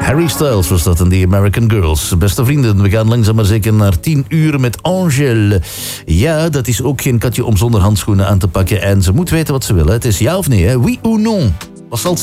Harry Styles was dat en The American Girls. Beste vrienden, we gaan langzaam maar zeker naar 10 uur met Angèle. Ja, dat is ook geen katje om zonder handschoenen aan te pakken. En ze moet weten wat ze wil. Hè. Het is ja of nee, hè? Oui ou non? Wat zal het zijn?